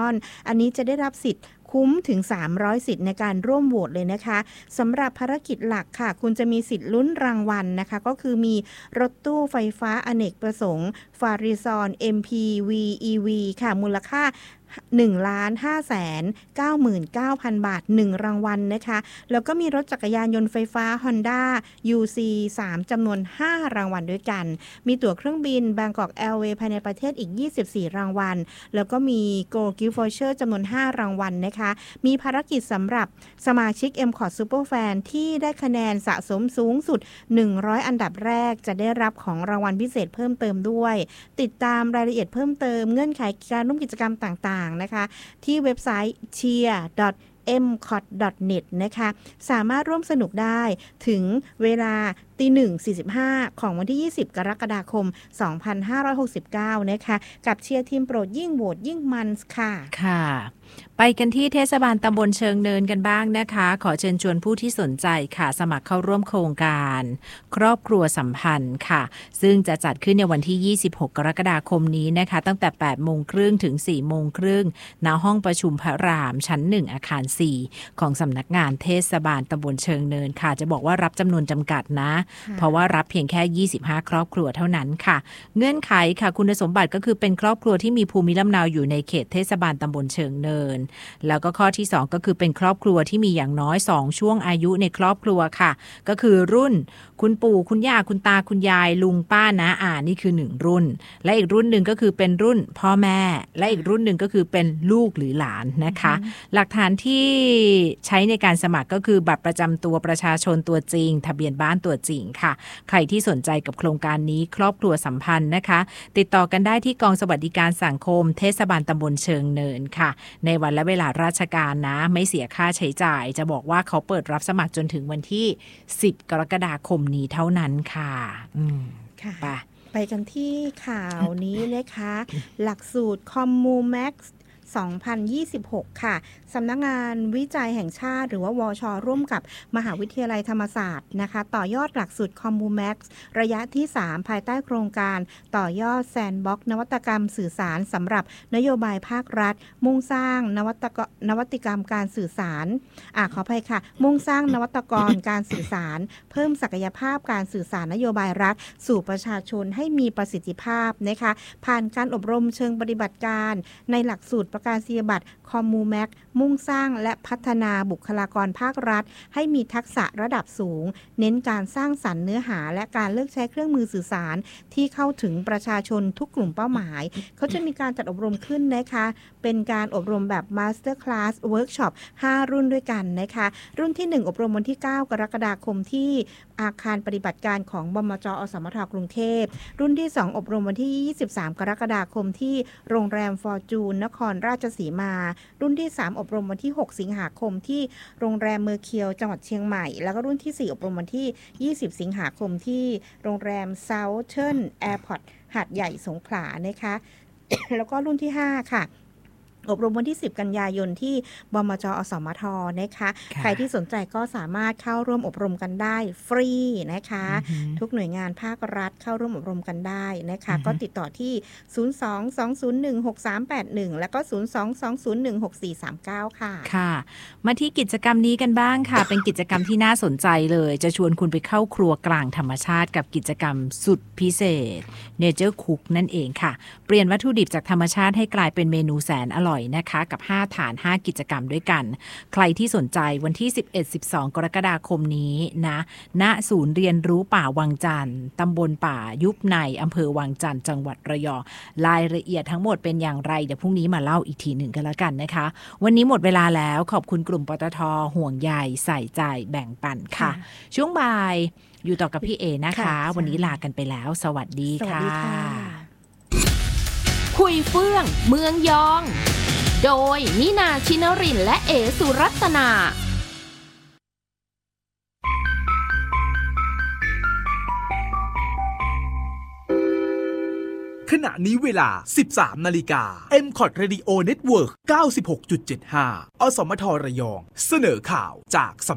Horizon อันนี้จะได้รับสิทธิ์คุ้มถึง300สิทธิ์ในการร่วมโหวตเลยนะคะสำหรับภารกิจหลักค่ะคุณจะมีสิทธิ์ลุ้นรางวัลนะคะก็คือมีรถตู้ไฟฟ้าอเนกประสงค์ Farizon MPV EV ค่ะมูลค่า1,599,000 บาท1รางวัลนะคะแล้วก็มีรถจักรยานยนต์ไฟฟ้า Honda UC 3จำนวน5รางวัลด้วยกันมีตั๋วเครื่องบิน Bangkok Airways ภายในประเทศอีก24รางวัลแล้วก็มี Gold Gift Voucher จำนวน5รางวัลนะคะมีภารกิจสำหรับสมาชิก MCOT Superfan ที่ได้คะแนนสะสมสูงสุด100อันดับแรกจะได้รับของรางวัลพิเศษเพิ่มเติมด้วยติดตามรายละเอียดเพิ่มเติมเงื่อนไขการร่วมกิจกรรมต่างๆนะคะที่เว็บไซต์ cheer.mcot.net นะคะสามารถร่วมสนุกได้ถึงเวลา 1:45 ของวันที่20กรกฎาคม2569นะคะกับเชียร์ทีมโปรดยิ่งโหวตยิ่งมันค่ะค่ะไปกันที่เทศบาลตำบลเชิงเนินกันบ้างนะคะขอเชิญชวนผู้ที่สนใจค่ะสมัครเข้าร่วมโครงการครอบครัวสัมพันธ์ค่ะซึ่งจะจัดขึ้นในวันที่26กรกฎาคมนี้นะคะตั้งแต่ 8:30 นถึง 4:30 นณห้องประชุมพระรามชั้น1อาคาร4ของสำนักงานเทศบาลตำบลเชิงเนินค่ะจะบอกว่ารับจำนวนจำกัดนะเพราะว่ารับเพียงแค่25ครอบครัวเท่านั้นค่ะเงื่อนไขค่ะคุณสมบัติก็คือเป็นครอบครัวที่มีภูมิลำเนาอยู่ในเขตเทศบาลตำบลเชิงเนินแล้วก็ข้อที่2ก็คือเป็นครอบครัวที่มีอย่างน้อย2ช่วงอายุในครอบครัวค่ะก็คือรุ่นคุณปู่คุณย่าคุณตาคุณยายลุงป้าน้าอานี่คือ1รุ่นและอีกรุ่นหนึ่งก็คือเป็นรุ่นพ่อแม่และอีกรุ่นหนึ่งก็คือเป็นลูกหรือหลานนะคะหลักฐานที่ใช้ในการสมัครก็คือบัตรประจำตัวประชาชนตัวจริงทะเบียนบ้านตัวจริงค่ะใครที่สนใจกับโครงการนี้ครอบครัวสัมพันธ์นะคะติดต่อกันได้ที่กองสวัสดิการสังคมเทศบาลตำบลเชิงเนินค่ะในวันและเวลาราชการนะไม่เสียค่าใช้จ่ายจะบอกว่าเขาเปิดรับสมัครจนถึงวันที่10กรกฎาคมนี้เท่านั้นค่ะค่ะไปกันที่ข่าวนี้นะคะหลักสูตร CommuMax 2026 ค่ะสำนักงานวิจัยแห่งชาติหรือว่าวช.ร่วมกับมหาวิทยาลัยธรรมศาสตร์นะคะต่อยอดหลักสูตร CommuMax ระยะที่3ภายใต้โครงการต่อยอดแซนด์บ็อกซ์นวัตกรรมสื่อสารสำหรับนโยบายภาครัฐมุ่งสร้างนวัตกรรมการสื่อสารขออภัยค่ะมุ่งสร้างนวัตกรการสื่อสารเพิ่มศักยภาพการสื่อสารนโยบายรัฐสู่ประชาชนให้มีประสิทธิภาพนะคะผ่านการอบรมเชิงปฏิบัติการในหลักสูตรประกาศนียบัตร CommuMax มุ่งสร้างและพัฒนาบุคลากรภาครัฐให้มีทักษะระดับสูงเน้นการสร้างสรรค์เนื้อหาและการเลือกใช้เครื่องมือสื่อสารที่เข้าถึงประชาชนทุกกลุ่มเป้าหมายเขาจะมีการจัดอบรมขึ้นนะคะเป็นการอบรมแบบ Master Class Workshop 5 รุ่นด้วยกันนะคะรุ่นที่1อบรมวันที่9กรกฎาคมที่อาคารปฏิบัติการของบมจ.อสมท.กรุงเทพรุ่นที่2อบรมวันที่23กรกฎาคมที่โรงแรมฟอร์จูนนครราชสีมารุ่นที่3อบรมวันที่6สิงหาคมที่โรงแรมเมอร์เคียวจังหวัดเชียงใหม่แล้วก็รุ่นที่4อบรมวันที่20สิงหาคมที่โรงแรม Southern Airport หาดใหญ่สงขลานะคะ แล้วก็รุ่นที่5ค่ะอบรมวันที่10กันยายนที่บมจ.อสมท.นะคะใครที่สนใจก็สามารถเข้าร่วมอบรมกันได้ฟรีนะคะทุกหน่วยงานภาครัฐเข้าร่วมอบรมกันได้นะคะก็ติดต่อที่02-201-6381แล้วก็02-201-6439ค่ะค่ะมาที่กิจกรรมนี้กันบ้างค่ะเป็นกิจกรรมที่น่าสนใจเลยจะชวนคุณไปเข้าครัวกลางธรรมชาติกับกิจกรรมสุดพิเศษ Nature Cook นั่นเองค่ะเปลี่ยนวัตถุดิบจากธรรมชาติให้กลายเป็นเมนูแสนอร่อยนะคะกับ5ฐาน5กิจกรรมด้วยกันใครที่สนใจวันที่ 11-12 กรกฎาคมนี้นะณศูนย์เรียนรู้ป่าวังจันทร์ตำบลป่ายุบในอำเภอวังจันทร์จังหวัดระยองรายละเอียดทั้งหมดเป็นอย่างไรเดี๋ยวพรุ่งนี้มาเล่าอีกทีหนึ่งกันแล้วกันนะคะวันนี้หมดเวลาแล้วขอบคุณกลุ่มปตท.ห่วงใยใส่ใจแบ่งปันค่ะช่วงบ่ายอยู่ต่อกับพี่เอนะคะวันนี้ลากันไปแล้วสวัสดีค่ะคุยเฟื่องเมืองยองโดยนินาชินรินทร์และเอสุรัตนาขณะนี้เวลา 13 นาฬิกา MCOT Radio Network 96.75 อสมทระยองเสนอข่าวจาก